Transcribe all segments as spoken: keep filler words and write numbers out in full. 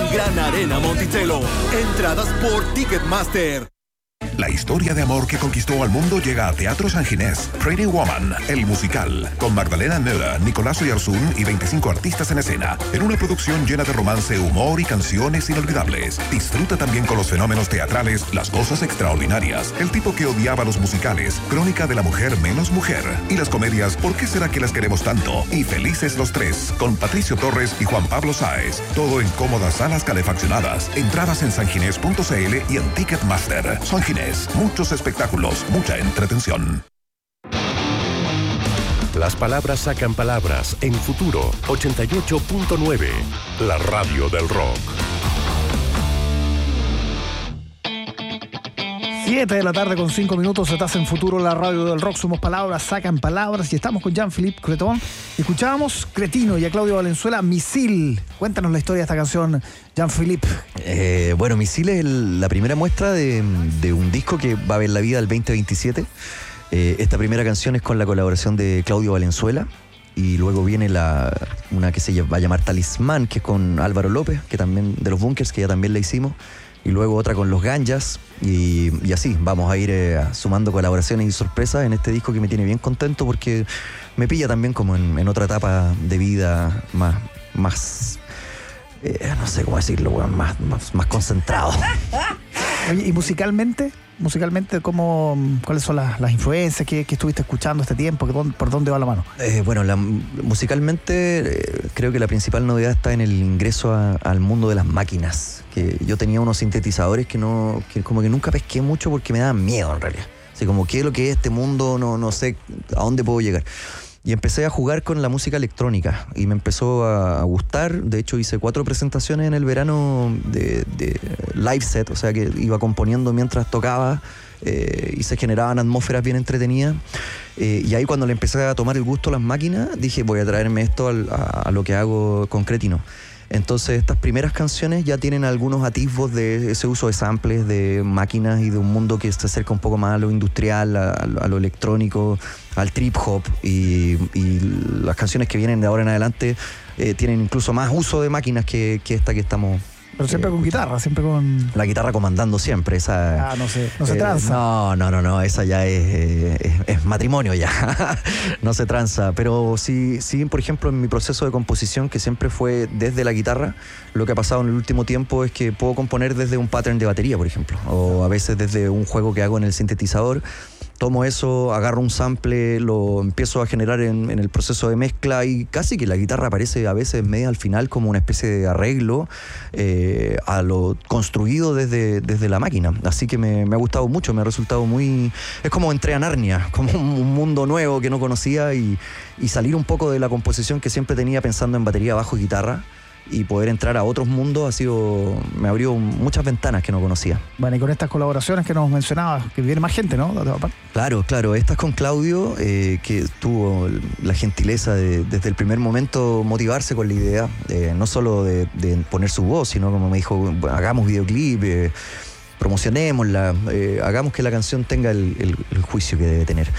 Gran Arena Monticello. Entradas por Ticketmaster. La historia de amor que conquistó al mundo llega a Teatro San Ginés. Pretty Woman, el musical, con Magdalena Müller, Nicolás Oyarzún y veinticinco artistas en escena, en una producción llena de romance, humor y canciones inolvidables. Disfruta también con los fenómenos teatrales, las cosas extraordinarias, el tipo que odiaba los musicales, Crónica de la mujer menos mujer, y las comedias ¿Por qué será que las queremos tanto? Y Felices los tres, con Patricio Torres y Juan Pablo Sáez. Todo en cómodas salas calefaccionadas. Entradas en sanginés punto c l y en Ticketmaster. San Ginés. Muchos espectáculos, mucha entretención. Las palabras sacan palabras en Futuro ochenta y ocho punto nueve, la radio del rock. siete de la tarde con cinco minutos, estás en Futuro, la radio del rock. Somos palabras, sacan palabras y estamos con Jean-Philippe Cretón. Escuchábamos Cretino y a Claudio Valenzuela, Misil. Cuéntanos la historia de esta canción, Jean-Philippe. Eh, bueno, Misil es el, la primera muestra de, de un disco que va a ver la vida el veinte veintisiete. Eh, esta primera canción es con la colaboración de Claudio Valenzuela. Y luego viene la, una que se va a llamar Talismán, que es con Álvaro López, que también de los Bunkers, que ya también la hicimos. Y luego otra con los Ganjas, y, y así vamos a ir eh, sumando colaboraciones y sorpresas en este disco que me tiene bien contento porque me pilla también como en, en otra etapa de vida más, más eh, no sé cómo decirlo, bueno, más, más, más concentrado. Oye, ¿y musicalmente? Musicalmente, ¿cómo, ¿cuáles son las, las influencias que, que estuviste escuchando este tiempo? ¿Por dónde va la mano? Eh, bueno, la, musicalmente eh, creo que la principal novedad está en el ingreso a, al mundo de las máquinas. Que yo tenía unos sintetizadores que no, que como que nunca pesqué mucho porque me daban miedo en realidad. Así como, ¿qué es lo que es este mundo? No, no sé a dónde puedo llegar. Y empecé a jugar con la música electrónica y me empezó a gustar. De hecho, hice cuatro presentaciones en el verano de, de live set, o sea que iba componiendo mientras tocaba eh, y se generaban atmósferas bien entretenidas. Eh, y ahí cuando le empecé a tomar el gusto a las máquinas, dije, voy a traerme esto al, a, a lo que hago con Cretino. Entonces estas primeras canciones ya tienen algunos atisbos de ese uso de samples, de máquinas y de un mundo que se acerca un poco más a lo industrial, a, a lo electrónico, al trip hop, y, y las canciones que vienen de ahora en adelante eh, tienen incluso más uso de máquinas que, que esta que estamos... Pero siempre eh, con guitarra, siempre con... La guitarra comandando siempre, esa... Ah, no sé, no se eh, tranza. No, no, no, no, esa ya es, eh, es, es matrimonio ya, no se tranza. Pero sí, sí, por ejemplo, en mi proceso de composición, que siempre fue desde la guitarra, lo que ha pasado en el último tiempo es que puedo componer desde un pattern de batería, por ejemplo, o a veces desde un juego que hago en el sintetizador. Tomo eso, agarro un sample, lo empiezo a generar en, en el proceso de mezcla y casi que la guitarra aparece a veces media al final como una especie de arreglo eh, a lo construido desde, desde la máquina. Así que me, me ha gustado mucho, me ha resultado muy... Es como entré a Narnia, como un, un mundo nuevo que no conocía y, y salir un poco de la composición que siempre tenía pensando en batería, bajo y guitarra. Y poder entrar a otros mundos ha sido, me abrió muchas ventanas que no conocía. Bueno, y con estas colaboraciones que nos mencionabas, que viene más gente, ¿no? Claro, claro, esta es con Claudio, eh, que tuvo la gentileza de desde el primer momento motivarse con la idea, eh, no solo de, de poner su voz, sino como me dijo, bueno, hagamos videoclip, eh, promocionémosla, eh, hagamos que la canción tenga el, el, el juicio que debe tener.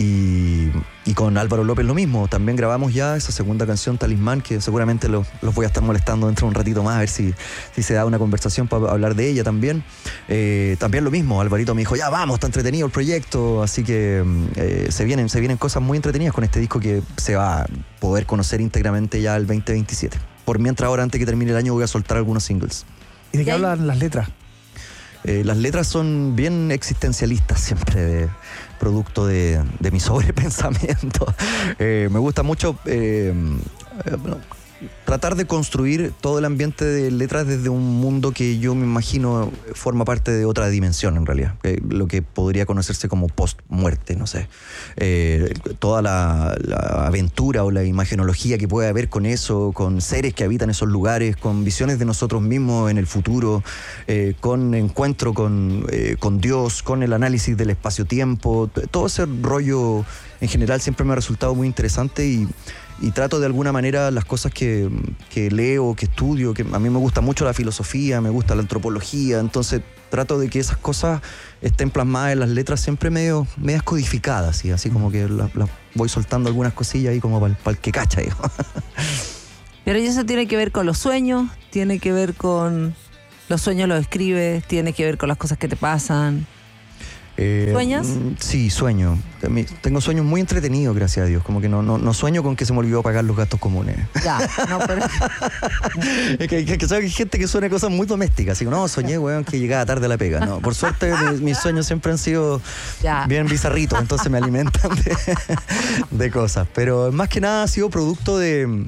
Y, y con Álvaro López lo mismo, también grabamos ya esa segunda canción, Talismán, que seguramente los, los voy a estar molestando dentro de un ratito más, a ver si, si se da una conversación para hablar de ella también. Eh, también lo mismo, Alvarito me dijo, ya vamos, está entretenido el proyecto, así que eh, se, vienen, se vienen cosas muy entretenidas con este disco que se va a poder conocer íntegramente ya el veinte veintisiete. Por mientras ahora, antes que termine el año, voy a soltar algunos singles. ¿Y de qué hablan las letras? Eh, las letras son bien existencialistas siempre, de, producto de, de mi sobrepensamiento. Eh, me gusta mucho eh, eh, bueno, tratar de construir todo el ambiente de letras desde un mundo que yo me imagino forma parte de otra dimensión en realidad, eh, lo que podría conocerse como post-muerte, no sé. Eh, toda la, la aventura o la imagenología que puede haber con eso, con seres que habitan esos lugares, con visiones de nosotros mismos en el futuro, eh, con encuentro con, eh, con Dios, con el análisis del espacio-tiempo, todo ese rollo en general siempre me ha resultado muy interesante y Y trato de alguna manera las cosas que, que leo, que estudio, que a mí me gusta mucho la filosofía, me gusta la antropología, entonces trato de que esas cosas estén plasmadas en las letras siempre medio medias codificadas, ¿sí? Así como que las la voy soltando algunas cosillas ahí como para pa el que cacha, digo. Pero eso tiene que ver con los sueños, tiene que ver con los sueños, los escribes, tiene que ver con las cosas que te pasan. Eh, ¿Sueñas? Sí, sueño. Tengo sueños muy entretenidos, gracias a Dios. Como que no, no, no sueño con que se me olvidó pagar los gastos comunes. Ya, no, pero... Es que, que, que, que hay gente que sueña cosas muy domésticas. Así que no, soñé, weón, que llegaba tarde a la pega. No, por suerte mis, mis sueños siempre han sido ya. bien bizarritos, entonces me alimentan de, de cosas. Pero más que nada ha sido producto de,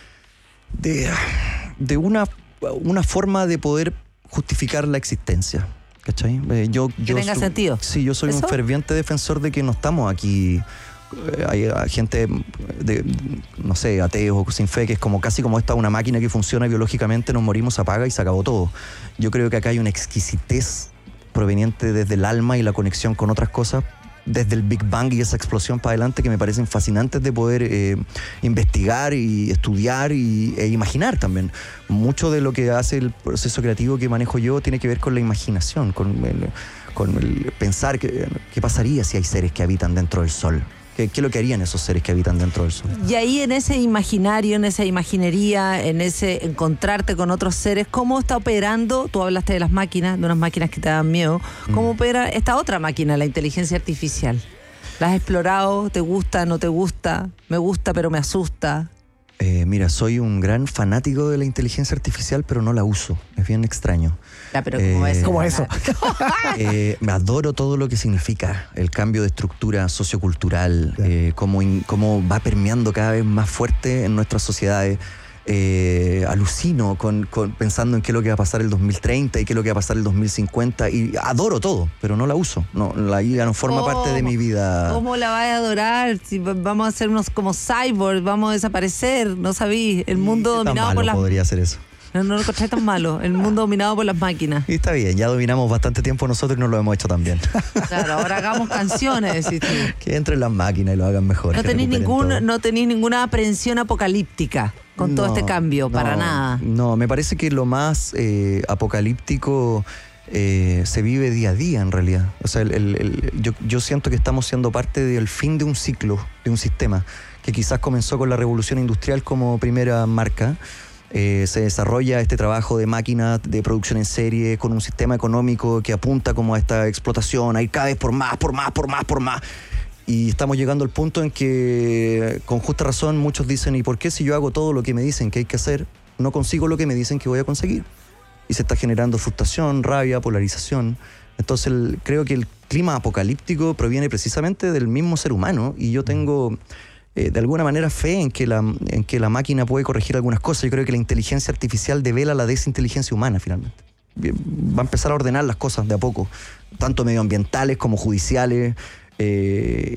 de, de una, una forma de poder justificar la existencia. ¿Cachai? Eh, yo, que yo tenga su, sentido. Sí, yo soy ¿Eso? un ferviente defensor de que no estamos aquí. Eh, hay, hay gente, de, no sé, ateos o sin fe, que es como casi como esta una máquina que funciona biológicamente, nos morimos, se apaga y se acabó todo. Yo creo que acá hay una exquisitez proveniente desde el alma y la conexión con otras cosas, desde el Big Bang y esa explosión para adelante, que me parecen fascinantes de poder eh, investigar y estudiar y, e imaginar también. Mucho de lo que hace el proceso creativo que manejo yo tiene que ver con la imaginación, con el, con el pensar que, qué pasaría si hay seres que habitan dentro del Sol. ¿Qué, ¿Qué es lo que harían esos seres que habitan dentro del Sol? Y ahí en ese imaginario, en esa imaginería, en ese encontrarte con otros seres, ¿cómo está operando? Tú hablaste de las máquinas, de unas máquinas que te dan miedo. ¿Cómo mm. opera esta otra máquina, la inteligencia artificial? ¿La has explorado? ¿Te gusta? ¿No te gusta? ¿Me gusta pero me asusta? Eh, mira, soy un gran fanático de la inteligencia artificial, pero no la uso. Es bien extraño. Ya, pero ¿cómo es? Eh, ¿Cómo eso? eh, me adoro todo lo que significa el cambio de estructura sociocultural, eh, cómo, in, cómo va permeando cada vez más fuerte en nuestras sociedades. Eh, alucino con, con pensando en qué es lo que va a pasar el dos mil treinta y qué es lo que va a pasar el dos mil cincuenta, y adoro todo, pero no la uso. No, la I A no forma parte de mi vida. ¿Cómo la vas a adorar? Si vamos a hacernos como cyborgs, vamos a desaparecer, no sabí. El mundo dominado malo por las... podría ser eso. No, no lo encontré tan malo. El mundo dominado por las máquinas. Y está bien, ya dominamos bastante tiempo nosotros y no lo hemos hecho tan bien. Claro, ahora hagamos canciones, decís tú. Que entren las máquinas y lo hagan mejor. No tenéis ningún, no tenéis ninguna aprehensión apocalíptica con no, todo este cambio, no, para nada. No, me parece que lo más eh, apocalíptico eh, se vive día a día en realidad. O sea, el, el, el, yo, yo siento que estamos siendo parte del fin de un ciclo, de un sistema, que quizás comenzó con la revolución industrial como primera marca. Eh, se desarrolla este trabajo de máquinas de producción en serie con un sistema económico que apunta como a esta explotación, a ir cada vez por más, por más, por más, por más. Y estamos llegando al punto en que, con justa razón, muchos dicen: ¿y por qué si yo hago todo lo que me dicen que hay que hacer, no consigo lo que me dicen que voy a conseguir? Y se está generando frustración, rabia, polarización. Entonces el, creo que el clima apocalíptico proviene precisamente del mismo ser humano, y yo tengo... Eh, de alguna manera fe en que, la, en que la máquina puede corregir algunas cosas. Yo creo que la inteligencia artificial devela la desinteligencia humana finalmente. Va a empezar a ordenar las cosas de a poco, tanto medioambientales como judiciales, eh,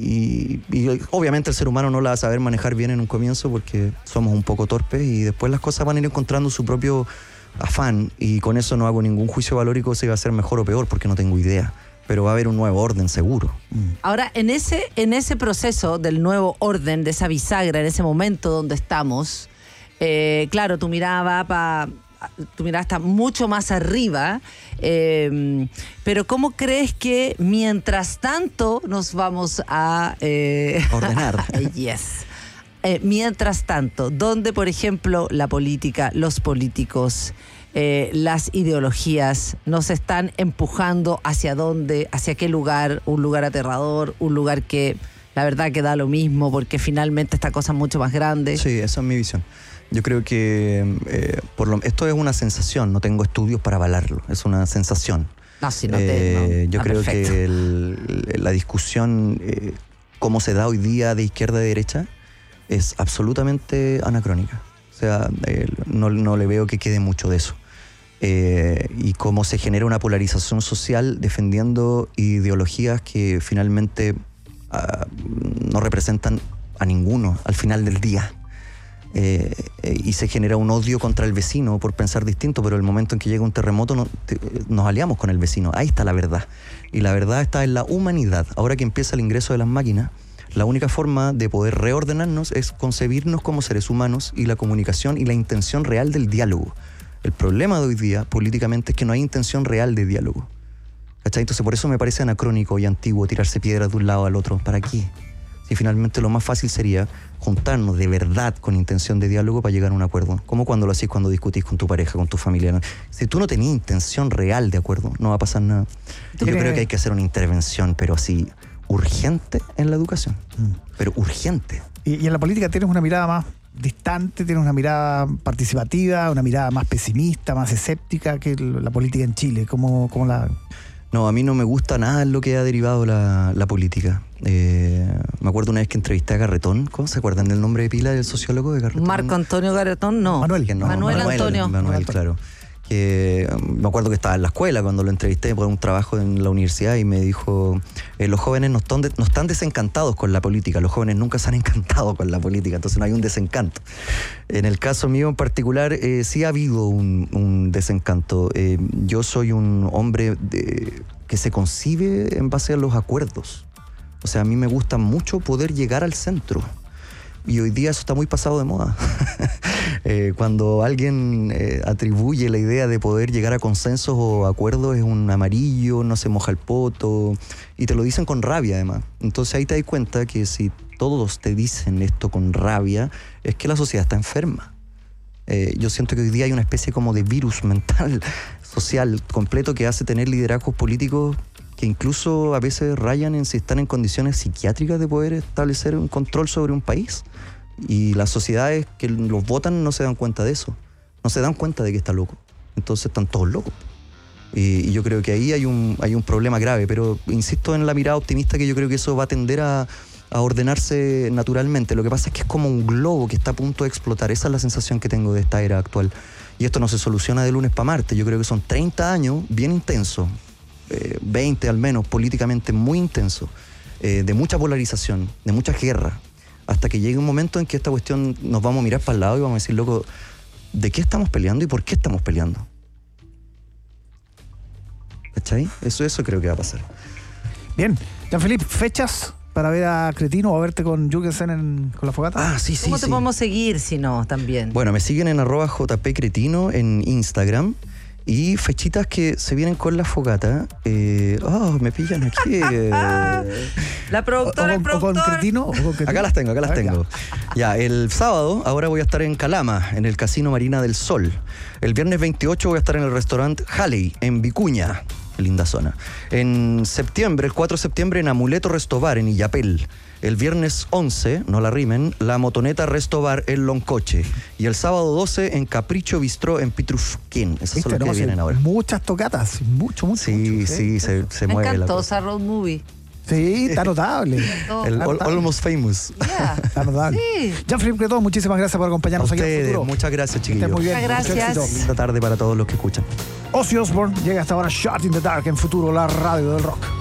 y, y, y obviamente el ser humano no la va a saber manejar bien en un comienzo porque somos un poco torpes, y después las cosas van a ir encontrando su propio afán, y con eso no hago ningún juicio valórico si va a ser mejor o peor porque no tengo idea. Pero va a haber un nuevo orden seguro. Ahora, en ese, en ese proceso del nuevo orden, de esa bisagra, en ese momento donde estamos, eh, claro, tu mirada va para... Tu mirada está mucho más arriba, eh, pero ¿cómo crees que mientras tanto nos vamos a... Eh, ordenar. Yes. Eh, mientras tanto, donde, por ejemplo, la política, los políticos... Eh, las ideologías nos están empujando hacia dónde, hacia qué lugar, un lugar aterrador, un lugar que la verdad que da lo mismo porque finalmente esta cosa es mucho más grande? Sí, esa es mi visión. Yo creo que eh, por lo, esto es una sensación, no tengo estudios para avalarlo, es una sensación. No, si no te, eh, no, yo no, creo perfecto. que el, la discusión, eh, cómo se da hoy día de izquierda a derecha, es absolutamente anacrónica. O sea, eh, no, no le veo que quede mucho de eso. Eh, y cómo se genera una polarización social defendiendo ideologías que finalmente uh, no representan a ninguno al final del día. Eh, eh, y se genera un odio contra el vecino por pensar distinto, pero el momento en que llega un terremoto no, te, nos aliamos con el vecino. Ahí está la verdad. Y la verdad está en la humanidad. Ahora que empieza el ingreso de las máquinas, la única forma de poder reordenarnos es concebirnos como seres humanos, y la comunicación y la intención real del diálogo. El problema de hoy día, políticamente, es que no hay intención real de diálogo. ¿Cachai? Entonces, por eso me parece anacrónico y antiguo tirarse piedras de un lado al otro. ¿Para qué? Y finalmente lo más fácil sería juntarnos de verdad con intención de diálogo para llegar a un acuerdo. Como cuando lo hacís cuando discutís con tu pareja, con tu familia, ¿no? Si tú no tenías intención real de acuerdo, no va a pasar nada. Y yo creo que hay que hacer una intervención, pero así, urgente en la educación. Mm. Pero urgente. Y, y en la política tienes una mirada más distante, tienes una mirada participativa, una mirada más pesimista, más escéptica que la política en Chile. ¿Cómo, cómo la...? No, a mí no me gusta nada lo que ha derivado la, la política. Eh, me acuerdo una vez que entrevisté a Garretón. ¿Cómo se acuerdan del nombre de pila del sociólogo de Garretón? Marco Antonio Garretón, no. Manuel. Que no, Manuel, Manuel Antonio. Manuel, Manuel, claro. Que, me acuerdo que estaba en la escuela cuando lo entrevisté por un trabajo en la universidad y me dijo, eh, los jóvenes no están, de, no están desencantados con la política, los jóvenes nunca se han encantado con la política, entonces no hay un desencanto. En el caso mío en particular, eh, sí ha habido un, un desencanto. Eh, yo soy un hombre de, que se concibe en base a los acuerdos. O sea, a mí me gusta mucho poder llegar al centro. Y hoy día eso está muy pasado de moda. eh, cuando alguien eh, atribuye la idea de poder llegar a consensos o acuerdos es un amarillo, no se moja el poto, y te lo dicen con rabia además. Entonces ahí te das cuenta que si todos te dicen esto con rabia, es que la sociedad está enferma. Eh, yo siento que hoy día hay una especie como de virus mental, social, completo, que hace tener liderazgos políticos que incluso a veces rayan en si están en condiciones psiquiátricas de poder establecer un control sobre un país. Y las sociedades que los votan no se dan cuenta de eso. No se dan cuenta de que está loco. Entonces están todos locos. Y, y yo creo que ahí hay un, hay un problema grave. Pero insisto en la mirada optimista, que yo creo que eso va a tender a, a ordenarse naturalmente. Lo que pasa es que es como un globo que está a punto de explotar. Esa es la sensación que tengo de esta era actual. Y esto no se soluciona de lunes para martes. Yo creo que son treinta años bien intensos. Eh, veinte al menos, políticamente muy intenso, eh, de mucha polarización, de mucha guerra, hasta que llegue un momento en que esta cuestión nos vamos a mirar para el lado y vamos a decir, loco, ¿de qué estamos peleando y por qué estamos peleando? ¿Cachai? Eso, eso creo que va a pasar. Bien, Jean-Philippe, ¿fechas para ver a Cretino o a verte con Jürgensen en, con la fogata? Ah, sí, sí, ¿Cómo sí. te podemos seguir si no también? Bueno, me siguen en arroba jpcretino en Instagram. Y fechitas que se vienen con la fogata. Eh, oh, me pillan aquí. Eh. La productora, o, el o, o con productor. Cretino, o con Cretino. Acá las tengo, acá las Ah, tengo. Ya. ya, el sábado ahora voy a estar en Calama, en el Casino Marina del Sol. El viernes veintiocho voy a estar en el restaurante Halley, en Vicuña. Linda zona. En septiembre, el cuatro de septiembre, en Amuleto Restobar, en Illapel. El viernes once, no la rimen, La Motoneta Restobar en Loncoche. Y el sábado doce en Capricho Bistró en Pitrufquén. Esas son las que No, vienen sí, ahora. Muchas tocatas, mucho, mucho. Sí, mucho, sí, se, se Me mueve la encantó cosa. esa road movie. Sí, está notable. El Está all, notable. Almost Famous. Yeah. Está notable. Sí. Jean-Philippe Cretón, muchísimas gracias por A acompañarnos aquí en ustedes, Futuro. muchas gracias, Que chiquillos. estén muy bien. Muchas mucho gracias. éxito. Linda tarde para todos los que escuchan. Ozzy Osbourne llega hasta ahora Shot in the Dark en Futuro, la radio del rock.